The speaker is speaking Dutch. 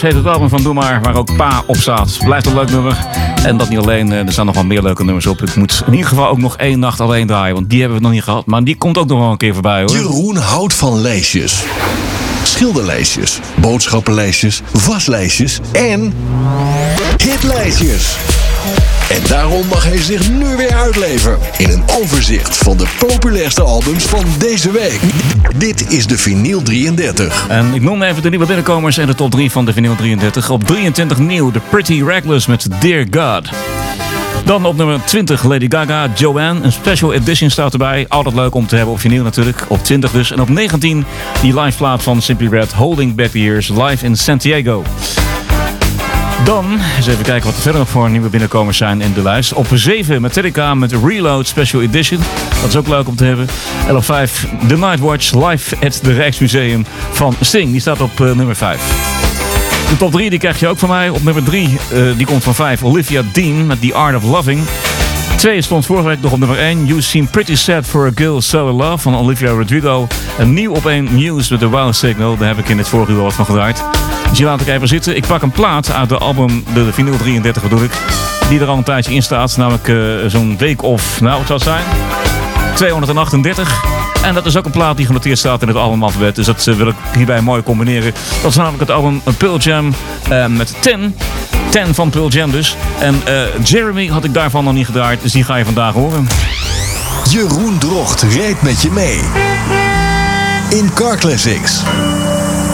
Het heet het album van Doe Maar, waar ook Pa op staat. Blijft een leuk nummer. En dat niet alleen, er staan nog wel meer leuke nummers op. Ik moet in ieder geval ook nog 1 nacht alleen draaien, want die hebben we nog niet gehad. Maar die komt ook nog wel een keer voorbij, hoor. Jeroen houdt van lijstjes. Schilderlijstjes, boodschappenlijstjes, waslijstjes en hitlijstjes. En daarom mag hij zich nu weer uitleven in een overzicht van de populairste albums van deze week. Dit is de Vinyl 33. En ik noem even de nieuwe binnenkomers en de top 3 van de Vinyl 33. Op 23 nieuw, The Pretty Reckless met Dear God. Dan op nummer 20 Lady Gaga, Joanne. Een special edition staat erbij. Altijd leuk om te hebben op vinyl natuurlijk. Op 20 dus. En op 19 die live plaat van Simply Red, Holding Back the Years, live in Santiago. Dan eens even kijken wat er verder nog voor nieuwe binnenkomers zijn in de lijst. Op 7 Metallica met Reload Special Edition. Dat is ook leuk om te hebben. En op 5 The Nightwatch live at the Rijksmuseum van Sting. Die staat op nummer 5. De top 3 die krijg je ook van mij. Op nummer 3 die komt van 5 Olivia Dean met The Art of Loving. 2 stond vorige week nog op nummer 1. You Seem Pretty Sad for a Girl So in Love van Olivia Rodrigo. En nieuw op 1 Muse met The Wild Signal. Daar heb ik in het vorige uur al wat van gedraaid. Dus hier laat ik even zitten. Ik pak een plaat uit de album, de Vinyl 33 bedoel ik. Die er al een tijdje in staat. Namelijk zo'n week of, nou wat zou het zijn? 238. En dat is ook een plaat die genoteerd staat in het albumalfabet. Dus dat wil ik hierbij mooi combineren. Dat is namelijk het album Pearl Jam met 10. 10 van Pearl Jam dus. En Jeremy had ik daarvan nog niet gedraaid. Dus die ga je vandaag horen. Jeroen Drocht rijdt met je mee in Car Classics.